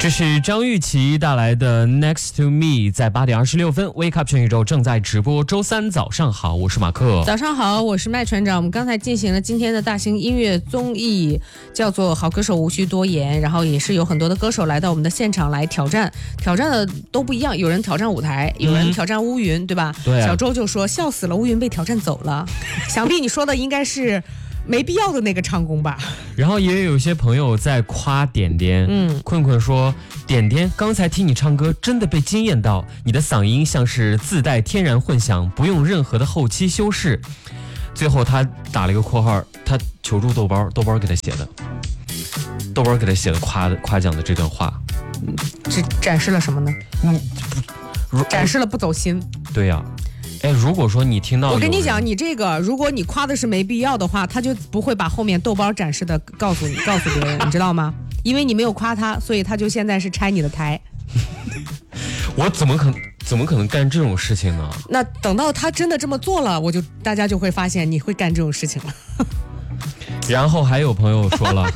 这是张玉琪带来的 Next to Me， 在8点26分 Wake Up 全宇宙正在直播。周三早上好，我是马克。 早上好，我是麦船长。我们刚才进行了今天的大型音乐综艺，叫做好歌手无需多言，然后也是有很多的歌手来到我们的现场来挑战的都不一样，有人挑战舞台，有人挑战乌云，对吧？ 对啊。 小周就说笑死了，乌云被挑战走了。想必你说的应该是没必要的那个唱功吧。 然后也有一些朋友在夸点点，困困说点点刚才听你唱歌真的被惊艳到，你的嗓音像是自带天然混响，不用任何的后期修饰。最后他打了一个括号，他求助豆包给他写的，豆包给他写的夸奖的这段话， 这展示了什么呢？展示了不走心。 对呀。如果说你听到， 我跟你讲，你这个如果你夸的是没必要的话，他就不会把后面豆包展示的告诉别人，你知道吗？因为你没有夸他，所以他就现在是拆你的台。 我怎么可能干这种事情呢？ 那等到他真的这么做了，大家就会发现你会干这种事情了。 然后还有朋友说了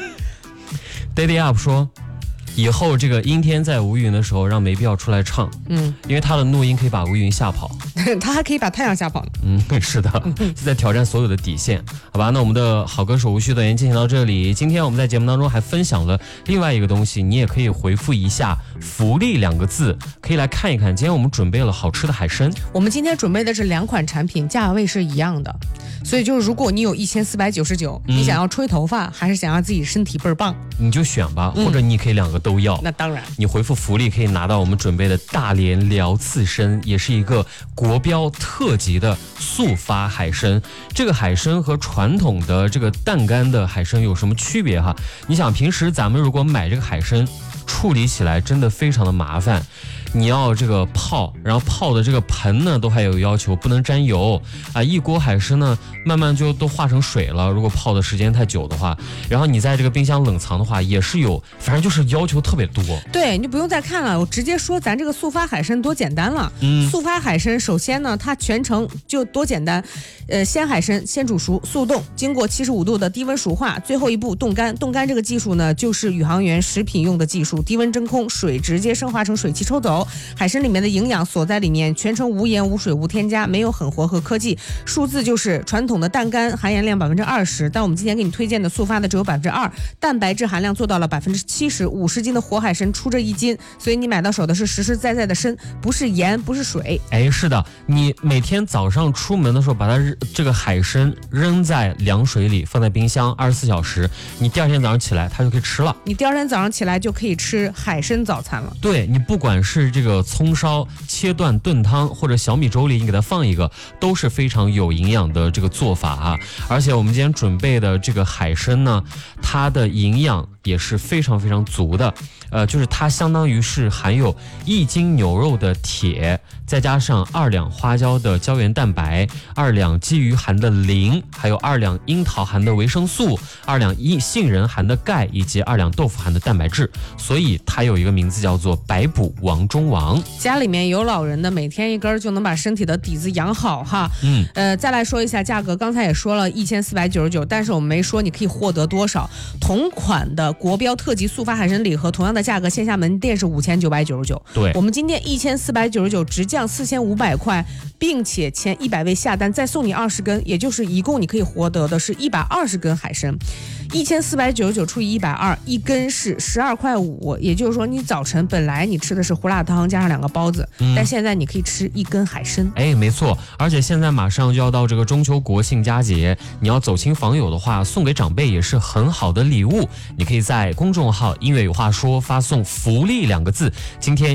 ，Daddy Up 说，以后这个阴天在无云的时候让没必要出来唱，因为他的怒音可以把无云吓跑， 他还可以把太阳吓跑。 是的，是在挑战所有的底线，好吧？那我们的好歌手无需多言进行到这里。今天我们在节目当中还分享了另外一个东西，你也可以回复一下福利2个字，可以来看一看。今天我们准备了好吃的海参， 我们今天准备的是2款产品，价位是一样的，所以就是如果你有1499，你想要吹头发还是想要自己身体倍儿棒， 你就选吧，或者你可以2个都要。 那当然， 你回复福利可以拿到我们准备的大连辽刺参，也是一个国标特级的速发海参。这个海参和传统的这个淡干的海参有什么区别哈？你想平时咱们如果买这个海参，处理起来真的非常的麻烦。你要这个泡，然后泡的这个盆呢都还有要求，不能沾油啊。一锅海参呢，慢慢就都化成水了。如果泡的时间太久的话，然后你在这个冰箱冷藏的话，也是有，反正就是要求特别多。 对，你就不用再看了，我直接说咱这个速发海参多简单了。速发海参首先呢，它全程就多简单，鲜海参先煮熟速冻，经过75度的低温熟化，最后一步冻干。冻干这个技术呢，就是宇航员食品用的技术，低温真空，水直接升华成水汽抽走。海参里面的营养锁在里面，全程无盐无水无添加，没有狠活和科技。数字就是传统的淡干含盐量20%，但我们今天给你推荐的速发的只有2%，蛋白质含量做到了70%，50斤的活海参出这1斤，所以你买到手的是实实在在的参，不是盐不是水。 是的，你每天早上出门的时候把它这个海参扔在凉水里，放在冰箱24小时，你第二天早上起来它就可以吃了。 你第二天早上起来就可以吃海参早餐了。 对，你不管是这个葱烧、切断炖汤，或者小米粥里你给它放一个，都是非常有营养的这个做法啊。而且我们今天准备的这个海参呢，它的营养也是非常非常足的，就是它相当于是含有1斤牛肉的铁，再加上2两花椒的胶原蛋白，2两鲫鱼含的磷，还有2两樱桃含的维生素，2两杏仁含的钙，以及2两豆腐含的蛋白质，所以它有一个名字叫做百补王中王。 家里面有老人的，每天1根就能把身体的底子养好哈。再来说一下价格，刚才也说了1499，但是我们没说你可以获得多少。同款的国标特级速发海参礼盒，同样的价格，线下门店是5999。 对， 我们今天1499直降4500块，并且前100位下单再送你20根，也就是一共你可以获得的是120根海参。1499除以120，一根是12.5块，也就是说你早晨本来你吃的是胡辣汤加上2个包子，但现在你可以吃1根海参。 没错，而且现在马上就要到这个中秋国庆佳节，你要走亲访友的话，送给长辈也是很好的礼物。你可以在公众号音乐有话说发送福利2个字，今天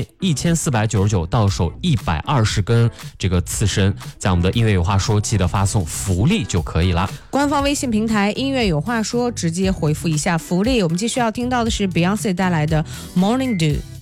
1499到手120根这个刺参，在我们的音乐有话说记得发送福利就可以了。 官方微信平台音乐有话说直接回复一下福利。我们继续要听到的是 Beyonce 带来的 Morning Dew。